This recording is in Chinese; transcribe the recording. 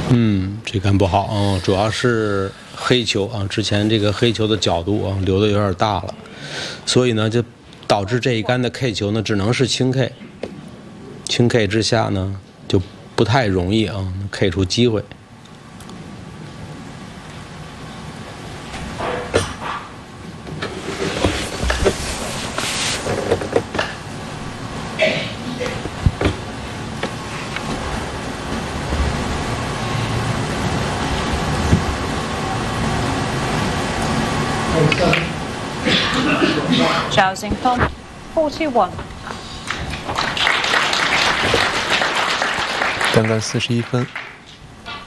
这杆不好啊，主要是黑球啊，之前这个黑球的角度啊留的有点大了，所以呢就导致这一杆的 K 球呢只能是轻 K， 轻 K 之下呢就不太容易啊 K 出机会。 Zhao Xingfeng, 41. 单杆41分。